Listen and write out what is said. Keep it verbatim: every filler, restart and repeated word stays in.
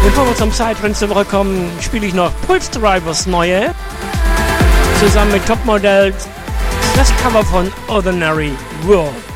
Bevor wir zum Sidetrends der Woche kommen, spiele ich noch Pulse Drivers Neue. Zusammen mit Topmodel das Cover von Ordinary World.